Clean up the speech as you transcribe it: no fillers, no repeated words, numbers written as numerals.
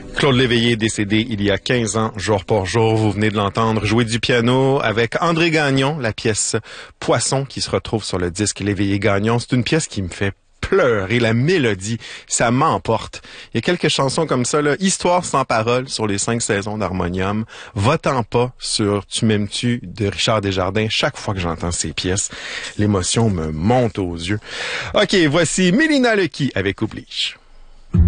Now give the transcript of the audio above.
Claude Léveillé, décédé il y a 15 ans, jour pour jour. Vous venez de l'entendre jouer du piano avec André Gagnon, la pièce Poisson qui se retrouve sur le disque Léveillé-Gagnon. C'est une pièce qui me fait pleurer. La mélodie, ça m'emporte. Il y a quelques chansons comme ça, là. Histoire sans parole sur les 5 saisons d'Harmonium. Va-t'en pas sur Tu m'aimes-tu de Richard Desjardins. Chaque fois que j'entends ces pièces, l'émotion me monte aux yeux. OK, voici Mélina Lequi avec Oblige.